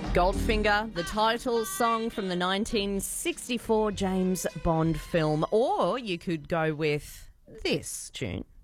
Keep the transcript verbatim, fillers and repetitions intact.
Goldfinger, the title song from the nineteen sixty-four James Bond film. Or you could go with this tune.